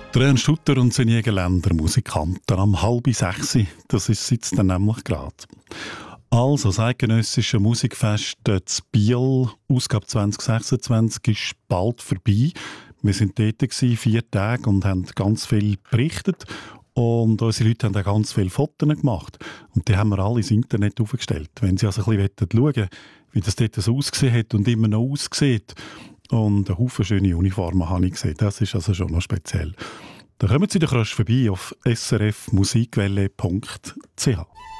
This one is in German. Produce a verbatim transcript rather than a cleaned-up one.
Der Ernst Hutter und seine Geländer Musikanten am halb sechs. Das ist jetzt dann nämlich gerade. Also, das eidgenössische Musikfest in Biel, Ausgabe zwanzig sechsundzwanzig, ist bald vorbei. Wir waren dort gewesen, vier Tage und haben ganz viel berichtet. Und unsere Leute haben auch ganz viele Fotos gemacht. Und die haben wir alle ins Internet aufgestellt. Wenn Sie also ein bisschen schauen wollen, wie das dort so ausgesehen hat und immer noch aussieht. Und einen Haufen schöne Uniformen habe ich gesehen. Das ist also schon noch speziell. Da kommen Sie doch rasch vorbei auf s r f musikwelle punkt c h.